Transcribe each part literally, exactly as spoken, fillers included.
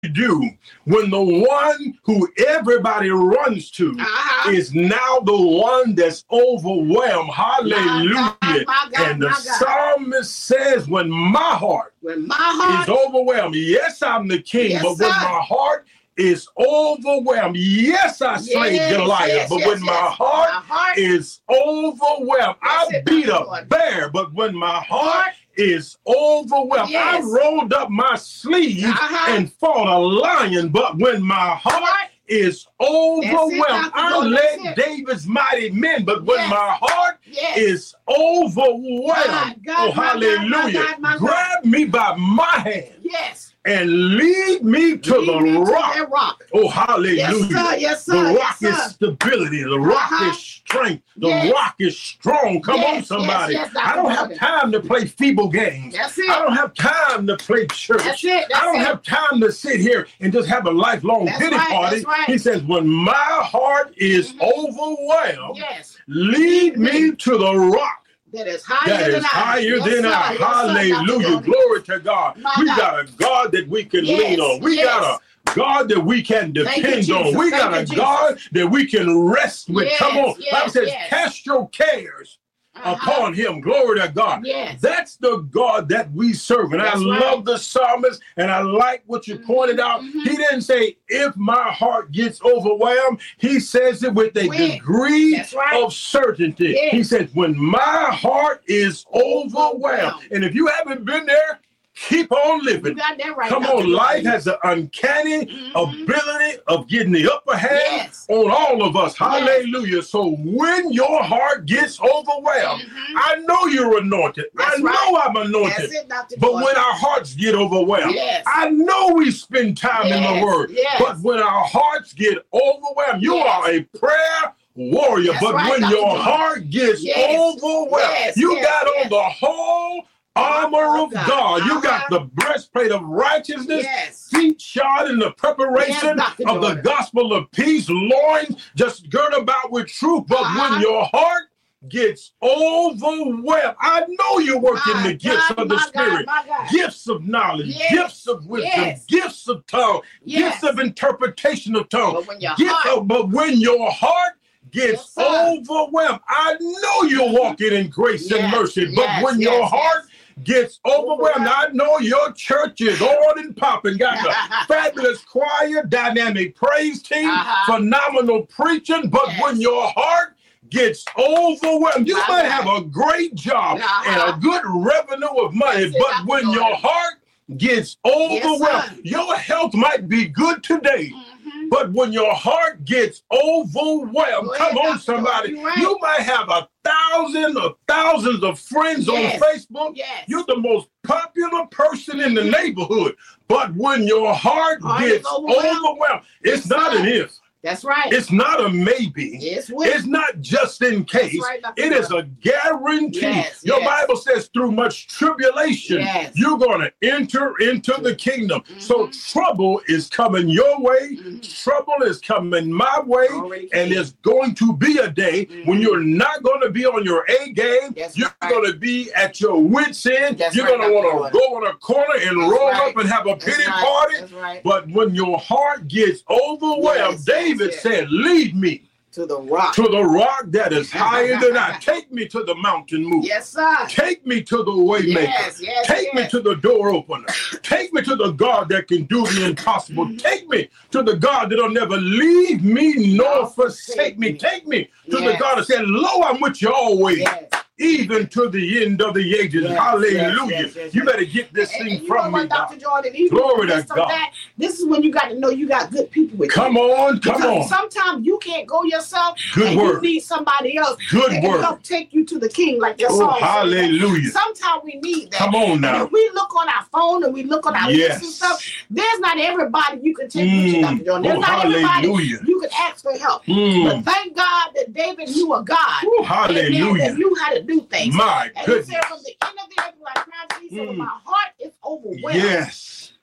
do when the one who everybody runs to uh-huh. is now the one that's overwhelmed? Hallelujah. My God, my God, and the my God. psalmist says, when my heart, when my heart is overwhelmed, yes, I'm the king, yes, but when sir. my heart is overwhelmed, yes, I slayed yes, Goliath, yes, but yes, when yes. my, heart my heart is overwhelmed, I it, beat a Lord. bear, but when my heart, heart is overwhelmed, yes. I rolled up my sleeves uh-huh. and fought a lion, but when my heart, heart is overwhelmed, it, I led David's mighty men, but when yes. my heart yes. is overwhelmed, God, God, oh, hallelujah, my God, my God. grab me by my hand. Yes. And lead me to lead the me rock. To rock. Oh, hallelujah. Yes, sir. Yes, sir. The rock yes, is sir. stability. The rock uh-huh. is strength. The yes. rock is strong. Come yes, on, somebody. Yes, yes, I don't have time to play feeble games. That's it. I don't have time to play church. That's it. That's I don't it. have time to sit here and just have a lifelong That's pity right. party. That's right. He says, when my heart is mm-hmm. overwhelmed, yes. lead me to the rock. That is higher that than is higher yes, than sir. I. Yes, hallelujah. Glory to God. My we God. got a God that we can yes, lean on. We yes. got a God that we can depend you, on. We Thank got you, a Jesus. God that we can rest with. Yes, Come on. yes, Bible says, yes. cast your cares uh-huh. upon him. Glory to God. Yes. That's the God that we serve. And That's I right. love the psalmist, and I like what you mm-hmm. pointed out. Mm-hmm. He didn't say, if my heart gets overwhelmed. He says it with a when? degree right. of certainty. Yes. He says, when my heart is overwhelmed. And if you haven't been there, keep on living. You got that right. Come on, life has an uncanny mm-hmm. ability of getting the upper hand yes. on all of us. Yes. Hallelujah. So when your heart gets overwhelmed, mm-hmm. I know you're anointed. That's I right. know I'm anointed. That's it, Doctor But Jordan. when our hearts get overwhelmed, yes. I know we spend time yes. in the Word. Yes. But when our hearts get overwhelmed, you yes. are a prayer warrior. That's but right, when Doctor your Jordan. heart gets yes. overwhelmed, yes. you yes. got yes. on the whole armor of God. God. Uh-huh. You got the breastplate of righteousness, yes. feet shod in the preparation yes, of the gospel of peace, loins just girt about with truth. But uh-huh. when your heart gets overwhelmed, I know you're working my the gifts God, of the my Spirit, God, God. gifts of knowledge, yes. gifts of wisdom, yes. gifts of tongue, yes. gifts of interpretation of tongue. But when your gifts heart, of, but when your heart gets yes, overwhelmed, I know you're walking in grace yes. and mercy. But yes. when yes. your heart yes. gets overwhelmed, I know your church is on and popping, got the fabulous choir, dynamic praise team, uh-huh. phenomenal preaching. But yes. when your heart gets overwhelmed, you uh-huh. might have a great job uh-huh. and a good revenue of money. That's but it, when your it. heart gets overwhelmed, yes, your health might be good today. Mm-hmm. But when your heart gets overwhelmed, Go come ahead, on, somebody, right. you might have a thousand or thousands of friends yes. on Facebook. Yes. You're the most popular person mm-hmm. in the neighborhood. But when your heart, heart gets overwhelmed, overwhelmed it's, it's not an if. That's right. It's not a maybe. It's, it's not just in case. Right, it is a guarantee. Yes, Your yes. Bible says through much tribulation, yes. you're going to enter into the kingdom. Mm-hmm. So trouble is coming your way. Mm-hmm. Trouble is coming my way. And there's going to be a day mm-hmm. when you're not going to be on your A game. That's you're right. going to be at your wits' end. That's you're right, going to want to go in a corner and That's roll right. up and have a That's pity right. party. That's right. But when your heart gets overwhelmed, yes. David yes. said, lead me to the rock. To the rock that is higher than I. Take me to the mountain mover. Yes, sir. Take me to the way maker. Yes, yes, Take yes. me to the door opener. Take me to the God that can do the impossible. Take me to the God that'll never leave me nor forsake me. Take me to yes. the God that said, lo, I'm with you always. Yes. Even to the end of the ages. Yes, Hallelujah. Yes, yes, yes, you yes. better get this and, thing and from you know me. What, Doctor Jordan, even Glory to God. That, this is when you got to know you got good people with come you. on, come because on. Sometimes you can't go yourself. Good and word. You need somebody else good that word. can help take you to the King, like your oh, song. Hallelujah. Sometimes we need that. Come on now. And if we look on our phone and we look on our yes. list and stuff, there's not everybody you can take mm. you to, Doctor Jordan. There's oh, not hallelujah. everybody you can ask for help. Mm. But thank God that David knew a God. Oh, hallelujah. That knew how to do things. My and goodness. He said, from the end of the earth, like Christ, he said, mm. my heart is overwhelmed. Yes.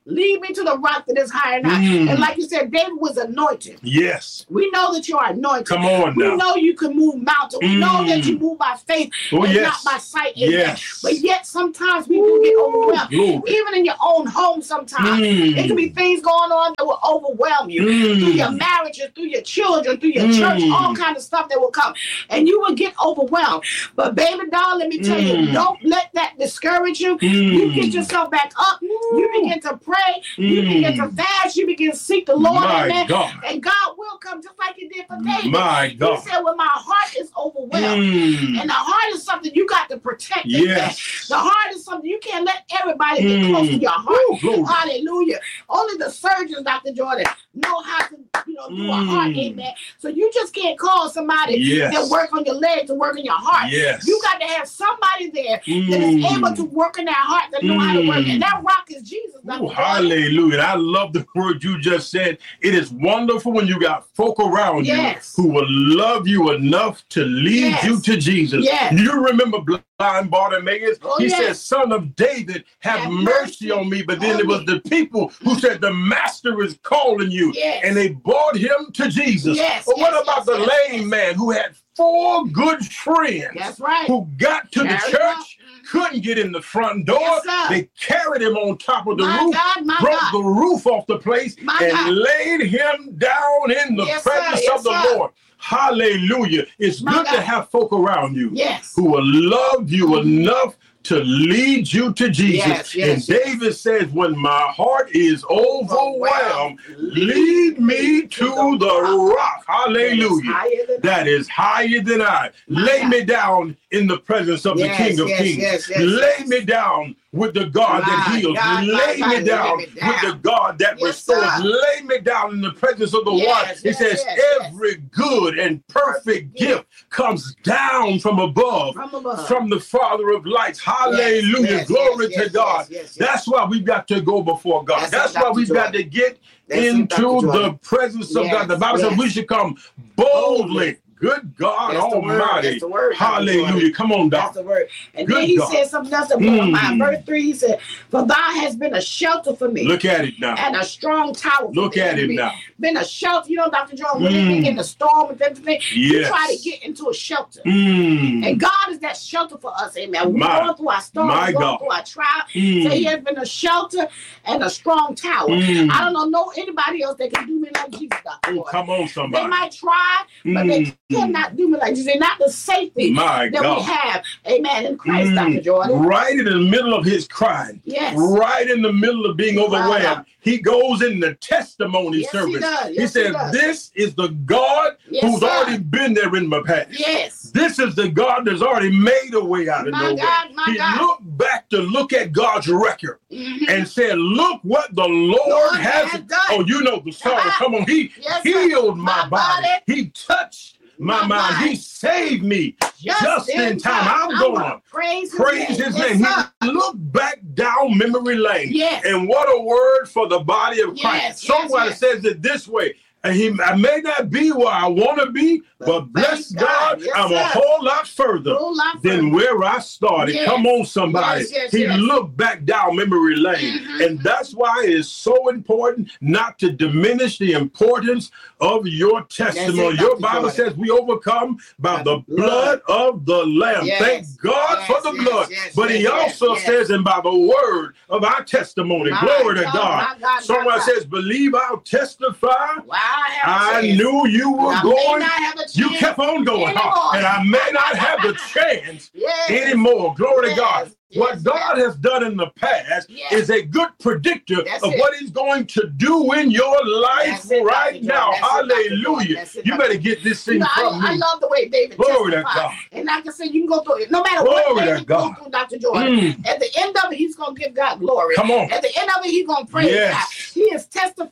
Lead me to the rock that is higher now. Mm. And like you said, David was anointed. Yes. We know that you are anointed. Come on now. We know you can move mountains. We Mm. know that you move by faith Oh, and yes. not by sight. Amen. Yes. But yet sometimes we do get overwhelmed. Glory. Even in your own home sometimes. Mm. It can be things going on that will overwhelm you. Mm. Through your marriages, through your children, through your Mm. church, all kind of stuff that will come. And you will get overwhelmed. But baby doll, let me tell you, Mm. don't let that discourage you. Mm. You get yourself back up. You begin to pray. You Mm. begin to fast. You begin to seek the Lord. My Amen. God. And God will come just like he did for David. My God. He said, when my heart is overwhelmed. Mm. And the heart is something you got to protect. Amen. Yes. The heart is something you can't let everybody get Mm. close to your heart. Woo, glory. Hallelujah. Only the surgeons, Doctor Jordan, know how to you know, do a heart. Mm. Amen. So you just can't call somebody Yes. that work on your leg to work on your heart. Yes. You got to have somebody there Mm. that is able to work in their heart, that know how to work. Mm. And that rock is Jesus. Doctor Ooh, Jordan. hallelujah. I love the word you just said. It is wonderful when you got folk around Yes. you who will love you enough to lead Yes. you to Jesus. Yes. You remember blind Bartimaeus? Oh, he yes. said, Son of David, have, Have mercy mercy on me. But then on it was me. the people who said, the master is calling you. Yes. And they brought him to Jesus. Yes, But what yes, about yes, the yes, lame yes. man who had four good friends? That's right. Who got to Carry the him church, up. couldn't get in the front door. Yes, sir. They carried him on top of the My roof, God, my broke God. the roof off the place, My and God. laid him down in the Yes, sir. presence Yes, of the sir. Lord. Hallelujah. It's My good to God. have folk around you Yes. who will love you enough to lead you to Jesus. Yes, yes, and yes. David says, when my heart is overwhelmed, lead me to the rock. Hallelujah. That is higher than I. My Lay God. me down in the presence of Yes, the King of yes, Kings. yes, yes, Lay yes. me down with the God that My heals. God, my lay, God, me lay down me with down. the God that Yes, restores. sir. Lay me down in the presence of the Yes, one. He yes, says, yes, yes. every good and perfect Perfect gift comes down from above, From above. from the Father of lights. Hallelujah. yes, Glory yes, to yes, God. yes, yes, yes. That's why we've got to go before God. That's That's, it, why Doctor we've got Jordan. to get That's it, into Doctor the Jordan. presence of Yes, God. The Bible yes. says we should come boldly. Boldly. Good God That's the word. Almighty. That's the word, Doctor Hallelujah. Jordan. Come on, That's Doc. the word. And Good then he God. said something else that blew my mind. Mm. Verse three, he said, for thou hast been a shelter for me. Look at it now. And a strong tower for Look the at it enemy. now. Been a shelter. You know, Doctor Jordan, when Mm. they be in the storm and everything, you Yes. try to get into a shelter. Mm. And God is that shelter for us, amen. We're My- going through our storm, my we're going God. through our trial. Mm. So he has been a shelter and a strong tower. Mm. I don't know no anybody else that can do me like Jesus, Doctor Oh, Jordan. come on, They somebody. might try, but they Mm. cannot do me like Jesus. They're not the safety My that God. we have, amen, in Christ, Mm. Doctor Jordan. Right in the middle of his crying. Yes. Right in the middle of being Wow. overwhelmed. He goes in the testimony Yes, he service. does. He Yes, he says, does. this is the God Yes, who's sir. already been there in my past. Yes. This is the God that's already made a way out of My nowhere. God, my he God. looked back to look at God's record Mhm. and said, look what the Lord, Lord has, has done. Oh, you know the song. Uh-huh. Come on. He Yes, sir. healed my, My body. body. He touched my, My mind. mind. He saved me just, in time. I'm going praise, praise his name. Yes, He looked back down memory lane. Yes. And what a word for the body of Christ. Yes, yes, Songwriter yes. says it this way. And he, I may not be where I want to be, but, But bless thank God, God. Yes, I'm a sir. whole lot further Whole lot than further. where I started. Yes. Come on, somebody. Yes, yes, he yes. looked back down memory lane. Mhm. And that's why it is so important not to diminish the importance of your testimony. it, Your Doctor Bible Jordan. says we overcome by By the the blood of the Lamb. Yes. Thank God Yes, for the yes, blood. yes, but he yes, also yes, says, and by the word of our testimony, My glory to God, God. my God, Someone my God. says, believe I'll testify. Wow, I, have a I chance. knew you were I may going. not have a chance You kept on going, huh? anymore. And I may not have the chance Yes. anymore. Glory Yes, to God. yes, What God has done in the past Yes. is a good predictor That's of it. what he's going to do in your life That's it, right Doctor now. Jordan. That's it, Doctor Jordan. Hallelujah. That's it, You Doctor better get this You thing know, from I, I me. love the way David Glory to testified. God. And like I said, you can go through it. No matter Glory what to David goes God. through, Doctor Jordan, Mm. at the end of it, he's going to give God glory. Come on. At the end of it, he's going to praise Yes. God. He is testifying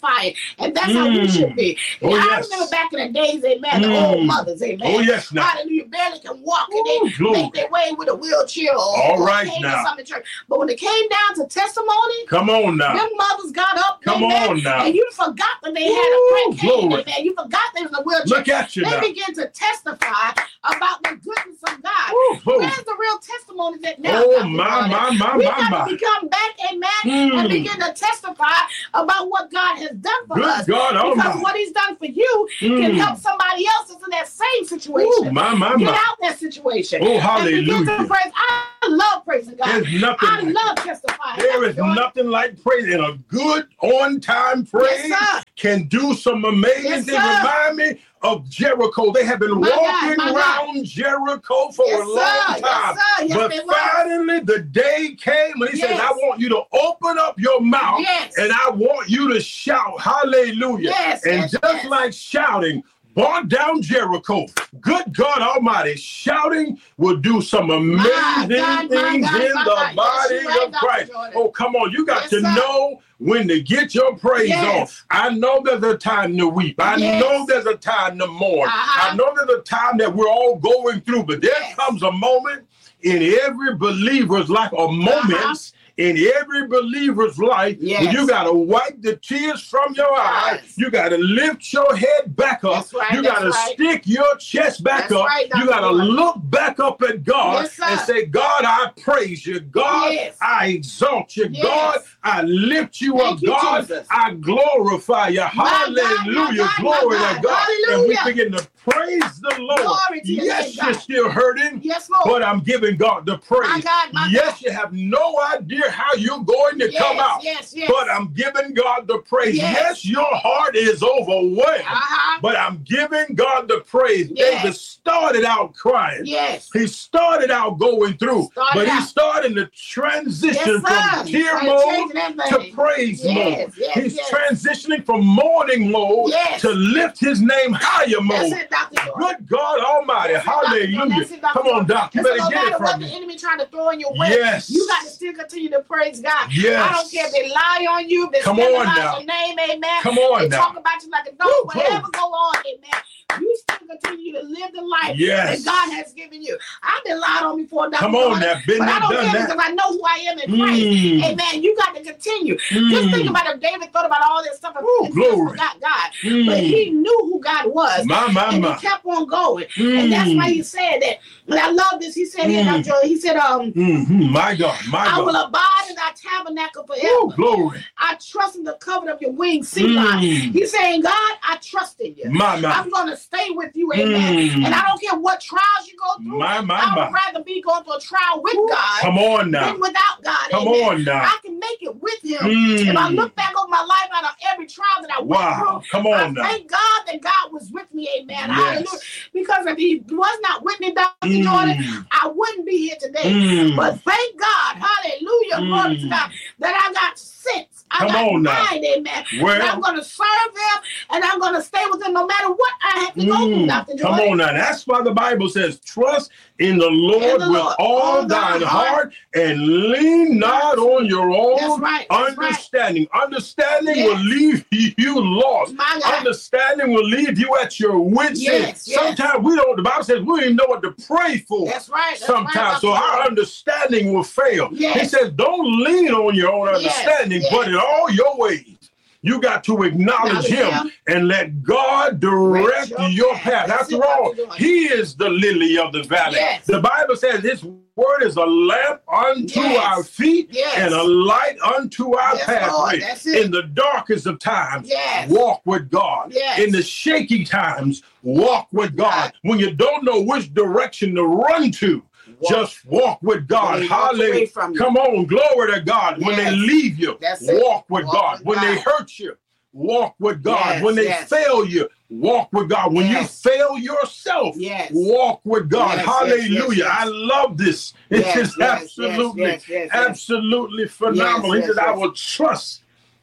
testifying. And that's how we should be. Oh, I yes. remember back in the days, amen, the Mm. old mothers, amen. Oh, yes, now. Hallelujah, barely can walk, and Ooh, they glory. make their way with a wheelchair or, All or right cane now. or something in church. But when it came down to testimony, Come on now. them mothers got up, Come amen, on now. and you forgot that they had Ooh, a crack cane, glory. amen. You forgot they was in a wheelchair. Look at you They now. began to testify about the goodness of God. Ooh, glory. Where's the real testimonies at now? Oh, Doctor my, Jordan? my, my, We my, got my. to become back, amen, Mm. and begin to testify about what God has done for Good us. God Because Almighty. what He's done for you can Mm. help somebody else that's in that same situation. Ooh, my, my, Get my. out that situation. Oh, And begin to hallelujah. praise. I love praising God. There's nothing I like love testifying. There Doctor is Jordan. nothing like praise, and a good on-time praise Yes, sir. can do some amazing Yes, things. sir. Remind me of Jericho. They have been My God, walking my God. around Jericho for Yes, a long sir. time. Yes, sir. Yes, but they were. finally, the day came when he says, Yes. I want you to open up your mouth Yes. and I want you to shout hallelujah. Yes, and yes, just yes. like shouting brought down Jericho. Good God Almighty, shouting will do some amazing God, my things God, in my the God. Yes, body you're right, of Doctor Christ. Jordan. Oh, come on. You got Yes, to sir. know when to get your praise Yes. on. I know there's a time to weep. I Yes. know there's a time to mourn. Uh-huh. I know there's a time that we're all going through, but there Yes. comes a moment in every believer's life, or moments Uh-huh. in every believer's life, Yes. when you got to wipe the tears from your eyes. Yes. You got to lift your head back up. That's right, You got to that's right. stick your chest back That's up. right, You Doctor got to Jordan. look back up at God Yes, sir. and say, God, I praise you. God, Yes. I exalt you. Yes. God, I lift you Thank up. you, God, Jesus. I glorify you. My God, my Hallelujah. God, my Glory God. to God. And we Hallelujah. begin to praise the Lord. Glory to your Yes, name, you're God. still hurting. Yes, Lord. But I'm giving God the praise. My God, my yes, God. you have no idea how you're going to Yes, come out. yes, yes. But I'm giving God the praise. Yes. Yes, your heart is overwhelmed. Uh-huh. But I'm giving God the praise. Yes. David started out crying. Yes. He started out going through. Started but he out. started to transition Yes, from sir. tear Started mode changing to everything. praise Yes, mode. yes, He's yes. transitioning from mourning mode Yes. to lift his name higher That's mode. it, Doctor Jordan. Good God Almighty. That's it, Doctor Jordan. Hallelujah. That's it, Doctor Come on, Jordan. Doc. You And so better no get matter it what from the me. enemy trying to throw in your way, Yes. you got to still continue to praise God. Yes. I don't care if they lie on you, if they Come scandalize on now. your name, amen. Come on they now. talk about you like a dog, Woo, whatever glory. go on, amen. You still continue to live the life Yes. that God has given you. I've been lied on before, Doctor Come on Jordan, now. Been but I there, don't done care that. because I know who I am in Christ. Mm. Amen. You got to continue. Just Mm. think about if David thought about all this stuff and Ooh, and glory. forgot God. Mm. But he knew who God was. My, my, And my. he kept on going. And that's why Mm. he said that. And I love this. He said here, Mm. Doctor Jordan, he said, um, Mhm. My God. My I will God. abide in thy tabernacle forever. Ooh, glory. I trust in the covenant of your wings, Selah. Mm. He's saying, God, I trust in you. My, my. I'm going to stay with you, amen. Mm. And I don't care what trials you go through. My, my, I my. would rather be going through a trial with God Come on now. than without God. Come amen. on now. I can make it with him. Mm. If I look back over my life out of every trial that I went Wow. through, Come I on now. thank God that God was with me, amen. Yes. Hallelujah. Because if he was not with me, Doctor Mm. Jordan, I wouldn't be here today. Mm. But thank God, hallelujah, glory to Mm. God, that I got sense. I Come got on now. mind, amen. Well- and I'm going to serve him, and I'm going to stay with him no matter what I have to go through, Mm. Doctor Come Jordan. on now. That's why the Bible says, trust in the Lord In the with Lord. all All thine thine heart, heart. and lean not on your That's own right. That's right. understanding. Understanding Yes. will leave you lost. My God. Understanding will leave you at your wits' end. Yes, yes. Sometimes we don't, the Bible says we don't even know what to pray for. That's right. That's Sometimes, right, so Doctor our Jordan. understanding will fail. Yes. He says, don't lean on your own Yes, understanding, yes. but in all your ways, you got to acknowledge Acknowledge him, him. and let God direct Direct your your path. path. That's After it, all, Doctor Jordan. he is the lily of the valley. Yes. The Bible says his word is a lamp unto Yes. our feet Yes. and a light unto our Yes, Lord. pathway. That's it. In the darkest of times, Yes. walk with God. Yes. In the shaky times, walk with God. Right. When you don't know which direction to run to, Walk. just walk with God. When they walk away Hallelujah. from you. Come on, glory to God. When they Yes. leave you, That's it. walk with Walk God. with When they God. hurt you, walk with God. Yes, When they yes. fail you, walk with God. When Yes. you fail yourself, Yes. walk with God. Yes, yes, Hallelujah. yes, yes. I love this. It Yes, is yes, absolutely, yes, yes, yes. absolutely phenomenal. Yes, he says, yes, I yes. will trust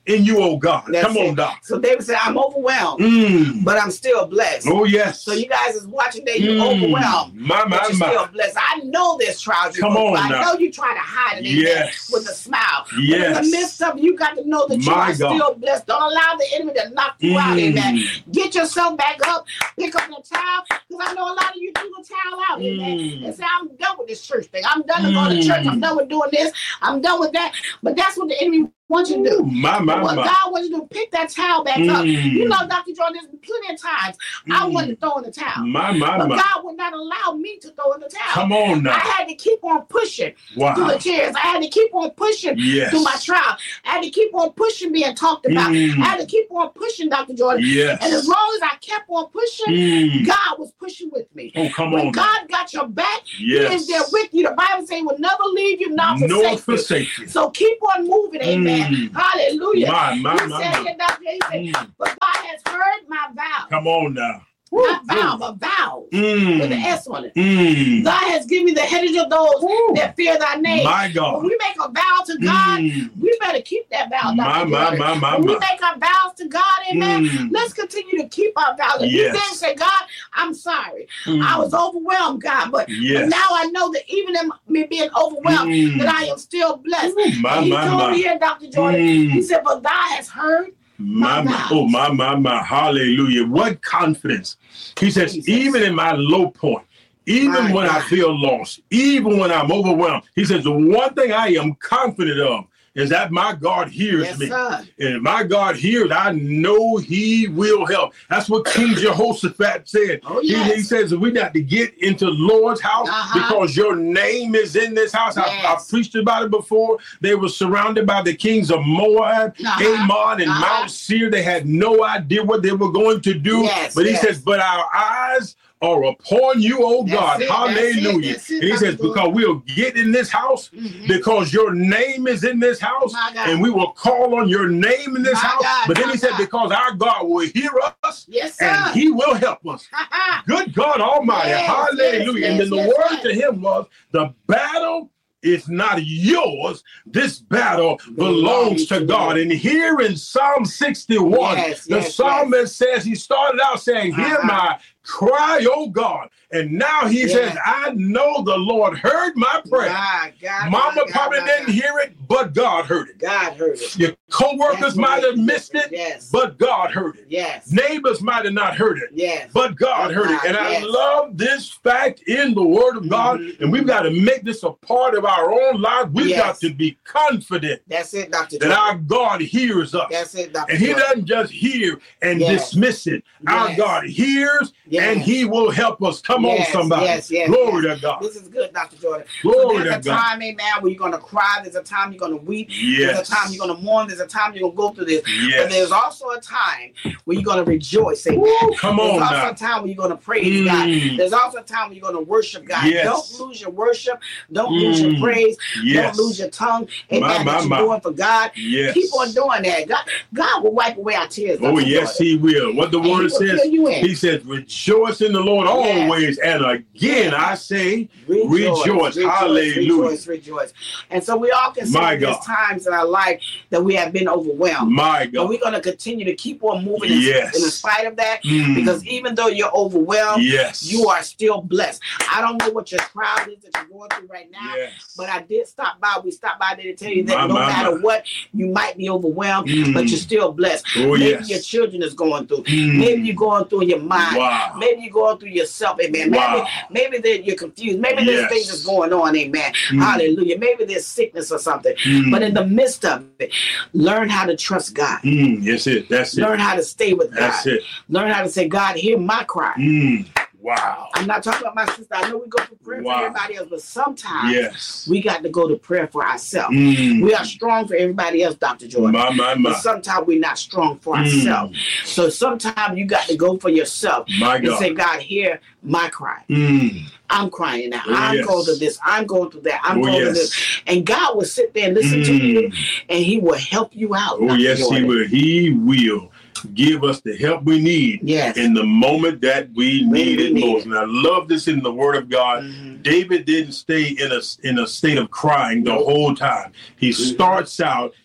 in you, oh God. That's Come on, it. Doc. So David said, I'm overwhelmed, Mm. but I'm still blessed. Oh, yes. So you guys is watching that you're Mm. overwhelmed, My, my, but you're my. still blessed. I know there's trials. Come on I now. know you try to hide it in Yes. there with a smile. Yes. But in the midst of it, you got to know that you My are God. still blessed. Don't allow the enemy to knock you out. Mm. Amen. Get yourself back up. Pick up the towel. Because I know a lot of you threw the towel out. Amen. Mm. And say, I'm done with this church thing. I'm done with going to church. I'm done with doing this. I'm done with that. But that's what the enemy wants you to do. Ooh, my, my, What my. God wants you to pick that towel back up. Mm. You know, Doctor Jordan, there's plenty of times I Mm. wanted to throw in the towel. My, my, But my. God would not allow me to throw in the towel. Come on I now. had to keep on pushing through Wow. the tears. I had to keep on pushing Yes. through my trial. I had to keep on pushing being talked about. Mm. I had to keep on pushing, Doctor Jordan. Yes. And as long as I kept on pushing, Mm. God was pushing with me. Oh, come When on. God got your back, Yes. He is there with you. The Bible says He will never leave you, nor forsake No you. forsake you. So keep on moving, amen. Mm. Hallelujah. My, my, He my, said my. here, Doctor He said, Mm. but God has heard my vow. Come on now. Not vow, but vows. Mm. With an S on it. Mm. God has given me the heritage of those Woo. that fear thy name. My When God. we make a vow to God, Mm. we better keep that vow. My, Doctor my, Jordan. my, my, When we my. make our vows to God, amen, Mm. let's continue to keep our vows. If you Yes. then say, God, I'm sorry. Mm. I was overwhelmed, God, but, Yes. but now I know that even in me being overwhelmed, Mm. that I am still blessed. Ooh, my, And he my, told my. me here, Doctor Jordan, Mm. he said, but God has heard. My, My my, vows. oh, my, my, my. Hallelujah. What confidence. He says, Jesus. even in my low point, even My when I God. feel lost, even when I'm overwhelmed, he says, the one thing I am confident of is that my God hears Yes, me. sir. And if my God hears, I know he will help. That's what King Jehoshaphat said. Oh, He- yes. he, says, we got to get into Lord's house Uh-huh. because your name is in this house. I, I Yes. preached about it before. They were surrounded by the kings of Moab, Uh-huh. Ammon, and Uh-huh. Mount Seir. They had no idea what they were going to do. Yes, but he yes. says, but our eyes are upon you, oh That's God. it, that's Hallelujah. it, that's it, and he says, Doctor because we'll get in this house, Mhm. because your name is in this house, My God. and we will call on your name in this My house. God, But then my he said, God. because our God will hear us Yes, sir. and he will help us. Good God Almighty. Yes, Hallelujah. yes, and then the yes, word yes. to him was, the battle is not yours. This battle belongs to God. And here in Psalm sixty-one, Yes, the yes, psalmist says, he started out saying, hear Uh-huh. my cry, oh God. And now he Yes. says, I know the Lord heard my prayer. My God, Mama my God, probably my didn't God. hear it, but God heard it. God heard it. Your co-workers That's what might have makes a missed it, difference. Yes. but God heard it. Yes. Neighbors might have not heard it, Yes. but God But heard it. God, And yes. I love this fact in the Word of God, Mhm, and we've got to make this a part of our own life. We've Yes. got to be confident That's it, Doctor that our God hears us. That's it, Doctor And he Jordan. doesn't just hear and Yes. dismiss it. Our Yes. God hears Yes. and he will help us. Come Yes, on, somebody. yes, yes, Glory yes. to God. This is good, Doctor Jordan. Glory so to there's a God. time, amen, where you're going to cry. There's a time you're going to weep. Yes. There's a time you're going to mourn. There's a time you're going to go through this. Yes. But there's also a time where you're going to rejoice, amen. Woo, come There's on also now. a time when you're going to praise Mm. God. There's also a time when you're going to worship God. Yes. Don't lose your worship. Don't lose your Mm. praise. Yes. Don't lose your tongue. Amen. My, that my, you're my. doing for God. Yes. Keep on doing that. God, God will wipe away our tears. Oh, Doctor yes, Jordan. he will. What the And he word will says, fill you in. he says, rejoice in the Lord Yes. always. And again, Yes. I say, rejoice. Hallelujah. Rejoice, rejoice. And so we all can see My that there's God. times in our life that we have been overwhelmed. My But God. we're going to continue to keep on moving in- Yes. in spite of that. Mm. Because even though you're overwhelmed, Yes. you are still blessed. I don't know what your trial is that you're going through right now. Yes. But I did stop by. We stopped by there to tell you that My, no my, matter my. what, you might be overwhelmed, Mm. but you're still blessed. Oh, Maybe yes. your children is going through. Mm. Maybe you're going through in your mind. Wow. Maybe you're going through yourself. Amen. Wow. Maybe, maybe that you're confused. Maybe there's Yes. things that's going on. Amen. Mm. Hallelujah. Maybe there's sickness or something. Mm. But in the midst of it, learn how to trust God. Mm. Yes, it. That's it. Learn how to stay with God. That's it. Learn how to say, God, hear my cry. Mm. Wow. I'm not talking about my sister. I know we go for prayer Wow. for everybody else, but sometimes Yes. we got to go to prayer for ourselves. Mm. We are strong for everybody else, Doctor Jordan. My, my, But my. sometimes we're not strong for Mm. ourselves. So sometimes you got to go for yourself My and God. say, God, hear my cry. Mm. I'm crying now. Oh, I'm yes. going through this. I'm going through that. I'm Oh, going yes. through this. And God will sit there and listen to Mm. you, and he will help you out. Oh, Doctor yes, he Jordan. will. He will give us the help we need Yes. in the moment that we need we it need most. it. And I love this in the Word of God. Mhm. David didn't stay in a in a state of crying the whole time. He Mhm. starts out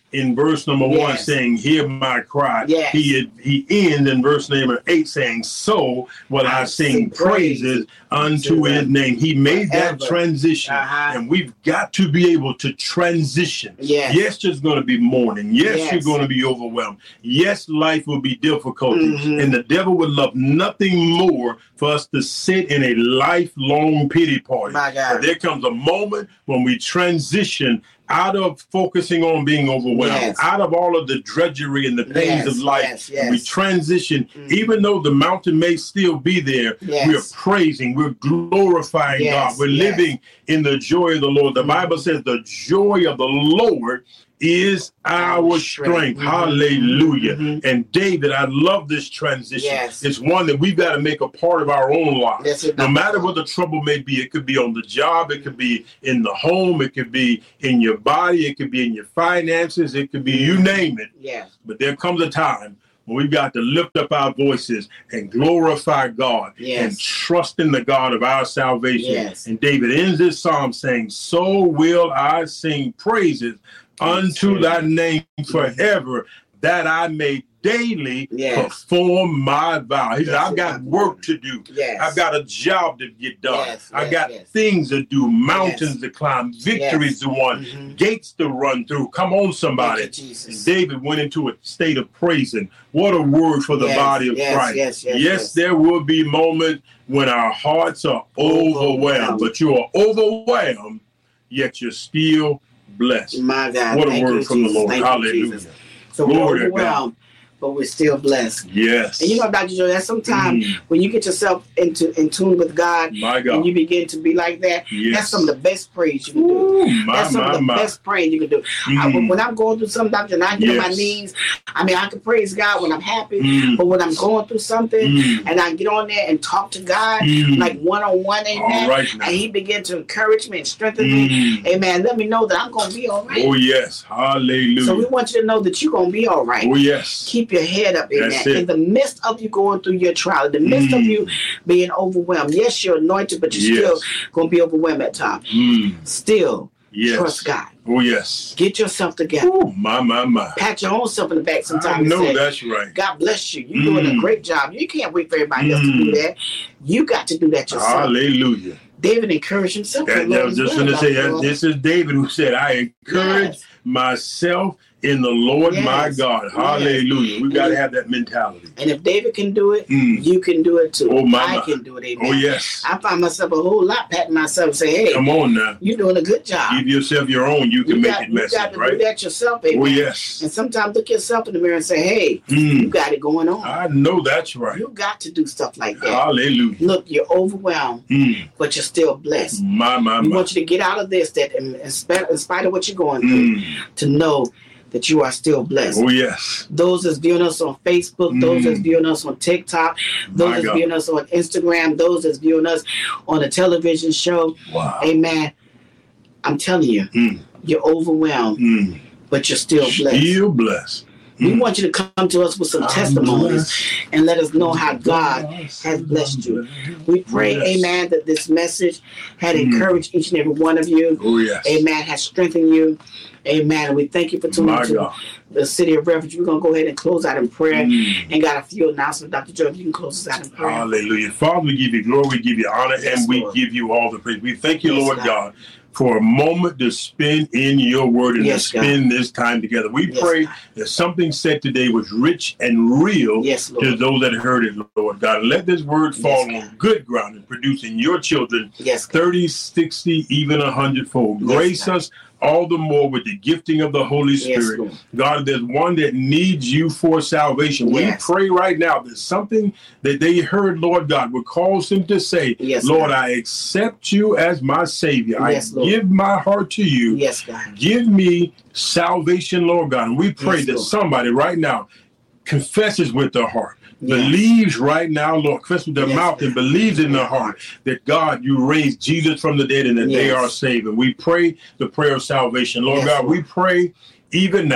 in verse number yes. one saying, hear my cry. Yes. He he ends in verse number eight saying, so will I, I sing, sing praises unto his name. He made Forever. that transition. Uh-huh. And we've got to be able to transition. Yes, yes there's going to be mourning. Yes, yes, you're going to be overwhelmed. Yes, life will be difficult. Mm-hmm. And the devil would love nothing more for us to sit in a lifelong pity party. My God. But there comes a moment when we transition out of focusing on being overwhelmed, yes. out of all of the drudgery and the pains yes, of life, yes, yes. we transition, mm-hmm. even though the mountain may still be there, yes. we're praising, we're glorifying yes, God, we're yes. living in the joy of the Lord. The mm-hmm. Bible says the joy of the Lord is our strength. Mm-hmm. Hallelujah. Mm-hmm. And David, I love this transition. Yes. It's one that we've got to make a part of our own life. Yes, no matter what the trouble may be, it could be on the job, it could be in the home, it could be in your body, it could be in your finances, it could be, you name it. Yes. But there comes a time when we've got to lift up our voices and glorify God yes. and trust in the God of our salvation. Yes. And David ends this psalm saying, so will I sing praises unto thy name forever, that I may daily yes. perform my vow. He said, I've got work to do. Yes. I've got a job to get done. Yes. I've yes. got yes. things to do, mountains yes. to climb, victories yes. to win, mm-hmm. gates to run through. Come on, somebody. You, and David went into a state of praising. What a word for the yes. body of yes. Christ. Yes. Yes. yes, yes, there will be moments when our hearts are overwhelmed, overwhelmed. but you are overwhelmed, yet you're still blessed. My God. What a Thank word you, from Jesus. the Lord. Thank Hallelujah. You, so Glory we're overwhelmed, but we're still blessed. Yes. And you know, Doctor Joe, that sometimes mm. when you get yourself into in tune with God, my God, and you begin to be like that, yes. that's some of the best praise you can do. Ooh, my, that's some my, of the my. best praise you can do. Mm. I, when I'm going through something, Doctor, and I get yes. on my knees, I mean, I can praise God when I'm happy, mm. but when I'm going through something, mm. and I get on there and talk to God, mm. like one-on-one, amen, right and he begin to encourage me and strengthen mm. me, amen, let me know that I'm going to be all right. Oh, yes. Hallelujah. So we want you to know that you're going to be all right. Oh, yes. Keep your head up, amen. That's it. In the midst of you going through your trial, in the midst mm. of you being overwhelmed, yes, you're anointed, but you're yes. still going to be overwhelmed at times. Mm. Still, yes. trust God. Oh, yes. Get yourself together. Ooh, my, my, my. Pat your own self in the back sometimes. I know say, that's right. God bless you. You're mm. doing a great job. You can't wait for everybody mm. else to do that. You got to do that yourself. Hallelujah. David encouraged himself. That, I was just going to say, that, this is David who said, I encourage yes. myself in the Lord yes. my God. Hallelujah. Yes. We've got to have that mentality. And if David can do it, mm. you can do it too. Oh, my, I my. can do it. Amen. Oh, yes. I find myself a whole lot patting myself and say, hey, come on now. You're doing a good job. Give yourself your own. You can you make got, it messy, you got to right? do that yourself, amen. Oh, yes. And sometimes look yourself in the mirror and say, hey, mm. you got it going on. I know that's right. You got to do stuff like that. Hallelujah. Look, you're overwhelmed, mm. but you're still blessed. My, my, we my. want you to get out of this, that in, in, spite, in spite of what you're going through, mm. to know that you are still blessed. Oh, yes. Those that's viewing us on Facebook, mm. those that's viewing us on TikTok, those My that's God. viewing us on Instagram, those that's viewing us on a television show. Wow. Amen. I'm telling you, mm. you're overwhelmed, mm. but you're still blessed. Still blessed. We want you to come to us with some I'm testimonies blessed. and let us know how God has blessed you. We pray, yes. amen, that this message had mm. encouraged each and every one of you. Oh, yes. Amen, has strengthened you. Amen. And we thank you for tuning My to God. the City of Refuge. We're going to go ahead and close out in prayer mm. and got a few announcements. Doctor Joe, you can close us out in prayer. Hallelujah. Father, we give you glory, we give you honor, yes, and we Lord. give you all the praise. We thank you, yes, Lord God. God, for a moment to spend in your word and yes, to spend God. this time together. We yes, pray God. that something said today was rich and real yes, Lord. to those that heard it, Lord God. Let this word fall yes, on good ground and produce in your children yes, thirty, sixty, even a hundredfold. Yes, Grace God. us all the more with the gifting of the Holy Spirit. Yes, God, there's one that needs you for salvation. Yes. We pray right now that something that they heard, Lord God, would cause them to say, yes, Lord, God. I accept you as my Savior. Yes, I Lord. give my heart to you. Yes, God. Give me salvation, Lord God. And we pray Yes, that Lord. somebody right now confesses with their heart. Yes. Believes right now, Lord, confess with their Yes, mouth and God. believes in their heart that God, you raised Jesus from the dead and that they Yes. are saved. And we pray the prayer of salvation. Lord Yes, God, Lord. we pray even now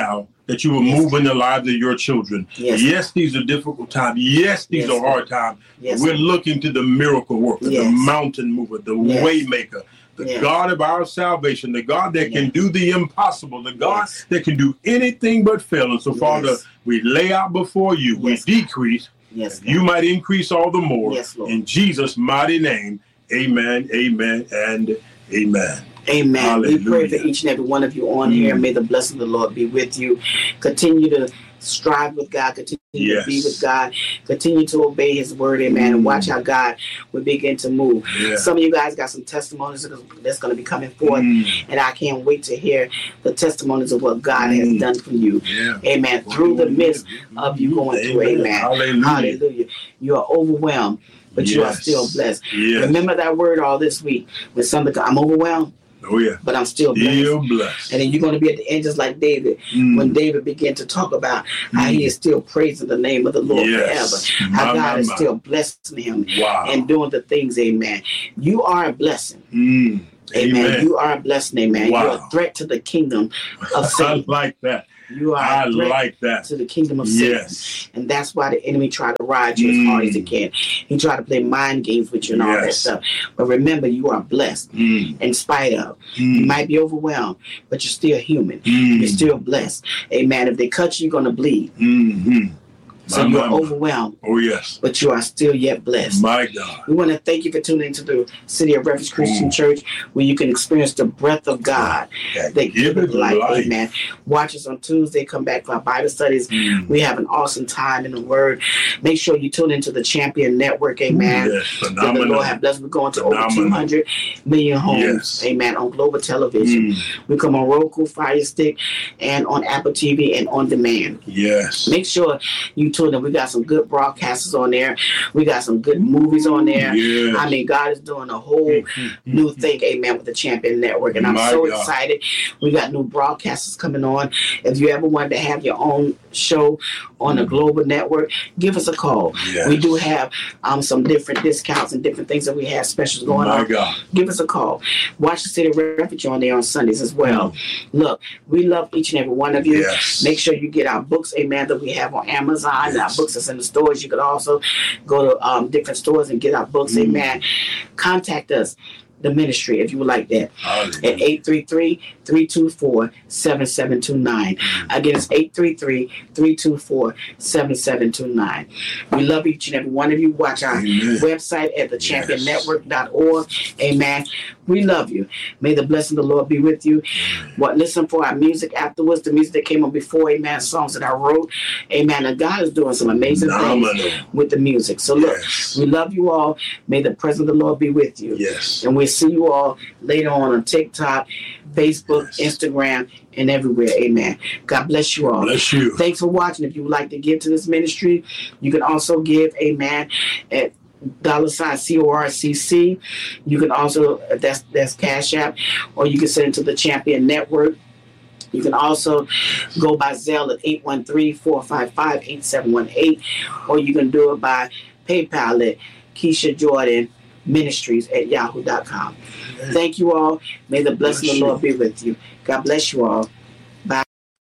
that you will yes. move in the lives of your children. Yes, yes these are difficult times. Yes, these yes, are hard times. Yes, we're looking to the miracle worker, yes. the mountain mover, the yes. way maker, the yes. God of our salvation, the God that yes. can do the impossible, the God yes. that can do anything but fail. And so, yes. Father, we lay out before you, yes. we decrease, yes, you might increase all the more. Yes, Lord. In Jesus' mighty name, amen, amen, and amen. Amen. Hallelujah. We pray for each and every one of you on mm. here. May the blessing of the Lord be with you. Continue to strive with God. Continue yes. to be with God. Continue to obey his word. Amen. Mm. And watch how God will begin to move. Yeah. Some of you guys got some testimonies that's going to be coming forth. Mm. And I can't wait to hear the testimonies of what God mm. has done for you. Yeah. Amen. Through the midst of you going amen. Through. Amen. Hallelujah. Hallelujah. You are overwhelmed, but yes. you are still blessed. Yes. Remember that word all this week. When somebody, I'm overwhelmed. Oh, yeah. But I'm still blessed. Still blessed. And then you're going to be at the end just like David. Mm. When David began to talk about mm. how he is still praising the name of the Lord yes. forever. My, how God my, is my. still blessing him wow. and doing the things, amen. You are a blessing. Mm. Amen. Amen. You are a blessing, amen. Wow. You're a threat to the kingdom of Satan. I like that. You are I a threat like that. to the kingdom of Satan. Yes. And that's why the enemy tried to ride you mm. as hard as he can. He tried to play mind games with you and yes. all that stuff. But remember, you are blessed mm. in spite of. Mm. You might be overwhelmed, but you're still human. Mm. You're still blessed. Amen. If they cut you, you're going to bleed. Mm-hmm. So my, you're my, overwhelmed. Oh, yes. But you are still yet blessed. My God. We want to thank you for tuning into the City of Refuge Christian mm. Church, where you can experience the breath of God yeah, that gives it life. life. Amen. Watch us on Tuesday. Come back for our Bible studies. Mm. We have an awesome time in the Word. Make sure you tune into the Champion Network. Amen. Yes, phenomenal. The Lord have blessed. We're going to phenomenal. over two hundred million homes. Yes. Amen. On global television. Mm. We come on Roku, Fire Stick, and on Apple T V and on demand. Yes. Make sure you tune in. We got some good broadcasters on there. We got some good movies on there. Yes. I mean, God is doing a whole new thing, amen, with the Champion Network. And I'm My so God. excited. We got new broadcasters coming on. If you ever wanted to have your own show on a global network, give us a call. Yes. We do have um, some different discounts and different things that we have specials going My on. God. Give us a call. Watch the City of Refuge on there on Sundays as well. Mm. Look, we love each and every one of you. Yes. Make sure you get our books, amen, that we have on Amazon. Yes. Our books that's in the stores. You could also go to um, different stores and get our books. Mm. Amen. Contact us, the ministry, if you would like that, Hallelujah. At eight three three, three two four, seven seven two nine. Mm. Again, it's eight three three, three two four, seven seven two nine. We love each and every one of you. Watch our Amen. Website at the champion network dot org. Amen. We love you. May the blessing of the Lord be with you. Amen. What listen for our music afterwards, the music that came on before, amen, songs that I wrote. Amen. And God is doing some amazing Phenomenal. things with the music. So look, yes. we love you all. May the presence of the Lord be with you. Yes. And we'll see you all later on on TikTok, Facebook, yes. Instagram, and everywhere. Amen. God bless you all. Bless you. Thanks for watching. If you would like to give to this ministry, you can also give, amen, at dollar sign C O R C C. You can also, that's that's Cash App, or you can send it to the Champion Network. You can also go by Zelle at eight one three, four five five, eight seven one eight, or you can do it by PayPal at Keisha Jordan Ministries at yahoo dot com. Thank you all. May the blessing of the Lord be with you. God bless you all.